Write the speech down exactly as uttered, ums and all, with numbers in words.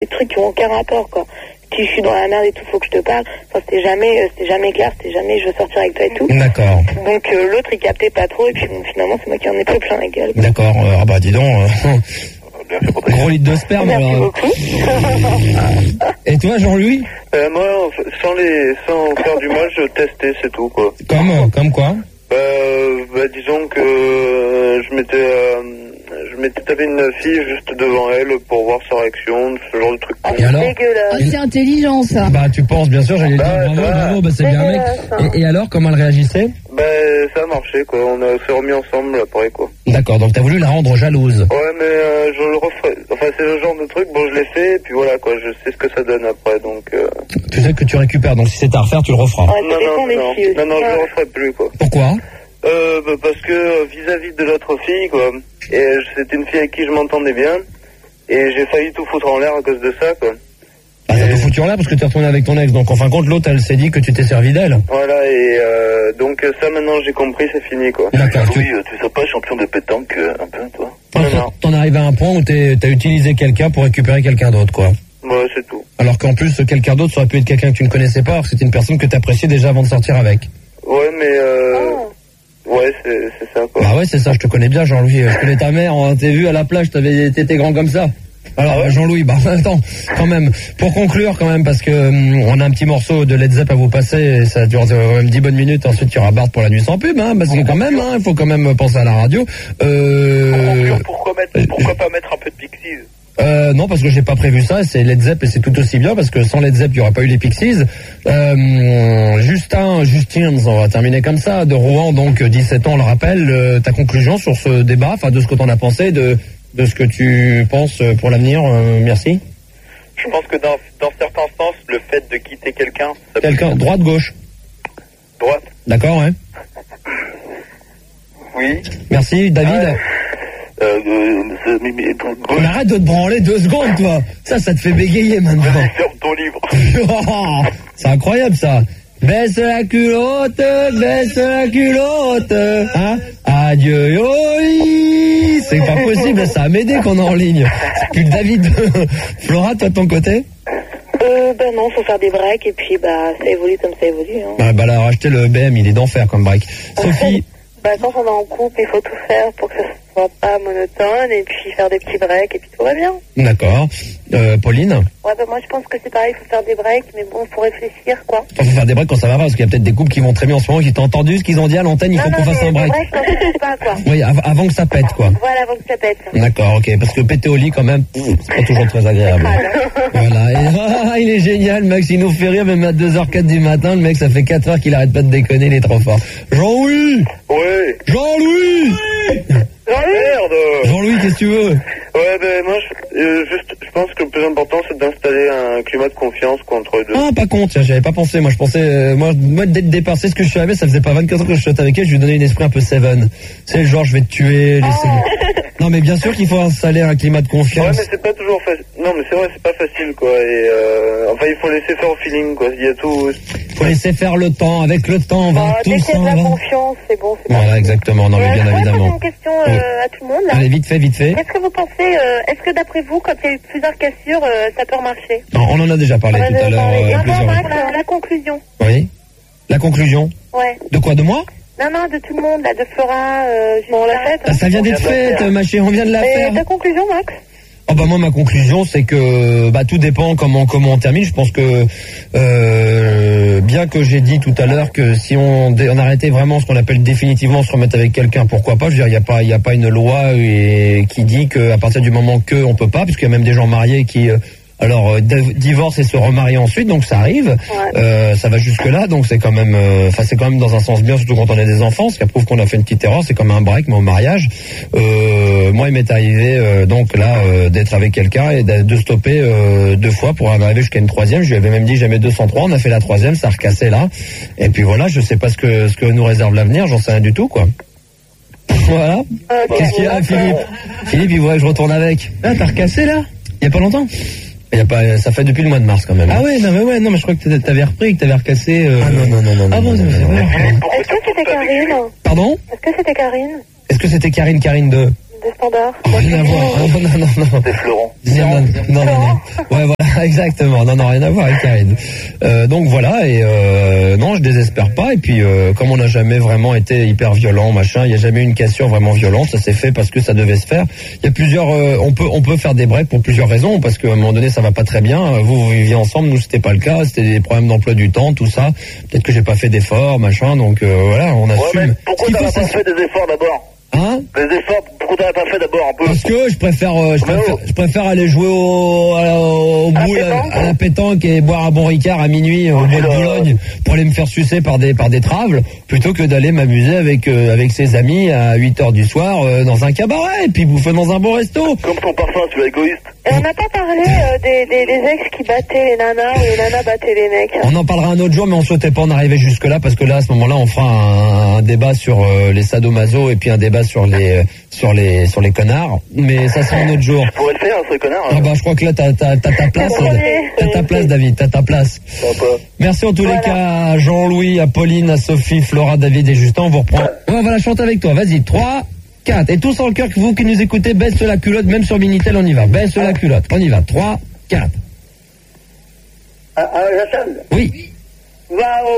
trucs qui ont aucun rapport, quoi. Si je suis dans la merde et tout, faut que je te parle. Enfin, c'était jamais, euh, c'était jamais clair, c'était jamais je veux sortir avec toi et tout. D'accord. Donc euh, l'autre il captait pas trop et puis bon, finalement c'est moi qui en ai pris plein la gueule. D'accord. Euh, ah bah dis donc. Euh... Gros litre de sperme. Merci alors. beaucoup. Et toi, Jean-Louis? Euh, moi, sans les, sans faire du mal, je testais, c'est tout, quoi. Comme, comme quoi? Bah, bah disons que euh, je m'étais, euh, je m'étais tapé une fille juste devant elle pour voir sa réaction, ce genre de truc. Et alors? Ah, c'est intelligent, ça. Bah, tu penses, bien sûr, j'allais dire Bah, bravo, ça va. bravo, bah, c'est bien, mec. Et, et alors, comment elle réagissait? Bah, ça a marché, quoi. On a, s'est remis ensemble après, quoi. D'accord, donc t'as voulu la rendre jalouse. Ouais, mais euh, je le referai. Enfin, c'est le genre de truc, bon, je l'ai fait, et puis voilà, quoi. Je sais ce que ça donne après, donc. Euh... Tu sais que tu récupères, donc si c'est à refaire, tu le referas. Ouais, Non, non, non, non, non, je le referai plus, quoi. Pourquoi? Euh, bah, parce que vis-à-vis de l'autre fille, quoi. Et euh, c'était une fille avec qui je m'entendais bien, et j'ai failli tout foutre en l'air à cause de ça, quoi. Bah, t'as tout foutu en l'air parce que t'es retourné avec ton ex, donc en fin de compte, l'autre, elle s'est dit que tu t'es servi d'elle. Voilà, et euh, donc ça, maintenant, j'ai compris, c'est fini, quoi. D'accord. Oui, Tu... euh, tu serais pas champion de pétanque, euh, un peu, toi? T'en, Non, non. t'en arrives à un point où t'es, t'as utilisé quelqu'un pour récupérer quelqu'un d'autre, quoi. Ouais, c'est tout. Alors qu'en plus, quelqu'un d'autre, ça aurait pu être quelqu'un que tu ne connaissais pas, alors que c'était une personne que t'appréciais déjà avant de sortir avec. Ouais, mais euh... Ouais, c'est, c'est ça, quoi. Bah ouais, c'est ça, je te connais bien, Jean-Louis. Je connais ta mère, on t'ai vu à la plage, t'avais, t'étais grand comme ça. Alors, Ah ouais Jean-Louis, bah attends, quand même, pour conclure quand même, parce que hum, on a un petit morceau de Led Zepp à vous passer, et ça dure euh, même dix bonnes minutes, ensuite il y aura Bart pour la nuit sans pub, hein, parce que quand même, hein, il faut quand même penser à la radio. Euh... Pourquoi, mettre, pourquoi pas mettre un peu de Pixies? Euh, non, parce que j'ai pas prévu ça, c'est Led Zepp et c'est tout aussi bien, parce que sans Led Zepp, il n'y aurait pas eu les Pixies. Euh, Justin, Justin, on va terminer comme ça, de Rouen, donc dix-sept ans, on le rappelle, euh, ta conclusion sur ce débat, enfin de ce que t'en as pensé, de, de ce que tu penses pour l'avenir, euh, merci. Je pense que dans, dans certains sens, le fait de quitter quelqu'un... ça Quelqu'un, peut- droite, gauche. Droite. D'accord, ouais. Oui. Merci, David. Euh, euh, c'est- mais- mais- On arrête de te branler deux secondes, toi. Ça, ça te fait bégayer maintenant. Vas-y, ferme ton livre. Oh, c'est incroyable, ça. Baisse la culotte, baisse la culotte, hein. Adieu, yoi. C'est pas possible, ça a m'aider qu'on est en ligne. Puis David, Flora, toi de ton côté? Euh, bah non, faut faire des breaks et puis bah ça évolue comme ça évolue. Hein. Ah, bah là, racheter le B M, il est d'enfer comme break. Sophie. Bah quand on est en couple, il faut tout faire pour que ça soit pas monotone et puis faire des petits breaks et puis tout va bien. D'accord. Euh, Pauline? Ouais, bah moi je pense que c'est pareil, il faut faire des breaks, mais bon, faut réfléchir quoi. Il faut faire des breaks quand ça va pas, parce qu'il y a peut-être des couples qui vont très bien en ce moment, qui t'ont entendu ce qu'ils ont dit à l'antenne, il faut non, qu'on non, fasse mais un break. des breaks quand ça se pas quoi. Oui, av- avant que ça pète, quoi. Voilà, avant que ça pète. D'accord, ok, parce que péter au lit, quand même, pff, c'est pas toujours très agréable. Voilà, et, ah, il est génial, Max, il nous fait rire, même à deux heures quatre du matin, le mec, ça fait quatre heures qu'il arrête pas de déconner, il est trop fort. Jean-Louis! Ouais. Jean-Louis! Ah, merde. Jean-Louis, qu'est-ce que tu veux? Ouais, ben moi, je, euh, juste, je pense que le plus important, c'est d'installer un climat de confiance quoi, entre les deux. Ah, pas con, tiens, j'avais pas pensé, moi je pensais, euh, moi, moi dès le départ, c'est ce que je savais, ça faisait pas vingt-quatre ans que je suis avec elle, je lui donnais une esprit un peu Seven. C'est le genre, je vais te tuer, laisser... Non, mais bien sûr qu'il faut installer un climat de Ouais, confiance. mais c'est pas toujours facile. Non, mais c'est vrai, c'est pas facile, quoi. Et euh, enfin, il faut laisser faire au feeling, quoi. Il y a tout. Faut laisser faire le temps, avec le temps, on va Bah, dès tous qu'il y a s'en de la va. confiance, c'est bon, c'est bon. Voilà, exactement, non mais Euh, bien je pourrais poser évidemment. une question euh, Oui. à tout le monde là. Allez, vite fait, vite fait. Qu'est-ce que vous pensez, euh, est-ce que d'après vous, quand il y a eu plusieurs cassures, euh, ça peut remarcher? Non, on en a déjà parlé On en a tout à déjà l'heure. parlé. euh, Non, plusieurs non, fois. Max, la, la conclusion. Oui. La conclusion. Ouais. De quoi, de moi? Non, non, de tout le monde, là, de Flora, euh, bon, on l'a faite. Ah, ça vient d'être fait, ma chérie, on vient de la faire. Et ta conclusion, Max? Oh bah moi ma conclusion c'est que bah tout dépend comment comment on termine. Je pense que euh, bien que j'ai dit tout à l'heure que si on, on arrêtait vraiment ce qu'on appelle définitivement se remettre avec quelqu'un, pourquoi pas. Je veux dire, il y a pas il y a pas une loi et, qui dit que à partir du moment que on peut pas, puisqu'il y a même des gens mariés qui euh, alors euh, divorcent et se remarient ensuite, donc ça arrive. Ouais. Euh, ça va jusque là, donc c'est quand même, enfin euh, c'est quand même dans un sens bien, surtout quand on a des enfants, ce qui prouve qu'on a fait une petite erreur. C'est comme un break, mais au mariage. Euh, moi, il m'est arrivé euh, donc là euh, d'être avec quelqu'un et de, de stopper euh, deux fois pour arriver jusqu'à une troisième. Je lui avais même dit jamais deux cent trois. On a fait la troisième, ça a recassé là. Et puis voilà, je sais pas ce que ce que nous réserve l'avenir, j'en sais rien du tout quoi. Voilà. Euh, Qu'est-ce qu'il y a, Philippe? Philippe, il voudrait que je retourne avec. Ah, t'as recassé là? Il y a pas longtemps? Il y a pas, ça fait depuis le mois de mars quand même. Ah ouais, non mais ouais, non mais je crois que t'avais repris, que t'avais recassé. Euh... Ah non non non non. Ah bon, c'est vrai. Est-ce que c'était Karine? Pardon? Est-ce que c'était Karine? Est-ce que c'était Karine Karine de? De des standards. Rien à voir. Non, non, non, non. C'est Florent. Non, non, non, non, non. Ouais, voilà, exactement. Non, non, rien à voir avec Karine. Euh, donc voilà, et euh, non, je désespère pas. Et puis, euh, comme on n'a jamais vraiment été hyper violent, machin, il n'y a jamais eu une cassure vraiment violente. Ça s'est fait parce que ça devait se faire. Il y a plusieurs, euh, on peut, on peut faire des breaks pour plusieurs raisons, parce qu'à un moment donné, ça va pas très bien. Vous, vous viviez ensemble, nous, c'était pas le cas. C'était des problèmes d'emploi du temps, tout ça. Peut-être que j'ai pas fait d'efforts, machin. Donc euh, voilà, on assume. Ouais, mais pourquoi t'as pas fait des efforts d'abord? Hein? Les efforts, pourquoi t'as pas fait d'abord un peu? Parce que je préfère, euh, je préfère, je préfère aller jouer au, à la- au À la boule, pétanque. à la pétanque et boire un bon Ricard à minuit au bois de Boulogne pour aller me faire sucer par des, par des traves, plutôt que d'aller m'amuser avec, euh, avec ses amis à huit heures du soir euh, dans un cabaret et puis bouffer dans un bon resto. Comme son parfum, tu es égoïste. Et on n'a pas parlé euh, des, des, des ex qui battaient les nanas ou les nanas battaient les mecs. On en parlera un autre jour, mais on souhaitait pas en arriver jusque là parce que là, à ce moment-là, on fera un, un débat sur euh, les sadomaso et puis un débat sur les, sur les, sur les connards. Mais ça sera un autre jour. Je pourrais le faire, ce connard. Ah bah, je crois que là, t'as, t'as, t'as ta place. C'est le premier. T'as ta place, David. T'as ta place. Sympa. Merci en tous Voilà. les cas à Jean-Louis, à Pauline, à Sophie, Flora, David et Justin. On vous reprend. Ouais, on va la chanter avec toi. Vas-y. trois, quatre. Et tous en cœur, que vous qui nous écoutez, baisse la culotte. Même sur Minitel, on y va. Baisse la culotte. On y va. trois, quatre. Ah, ah, Hassan, Oui. va au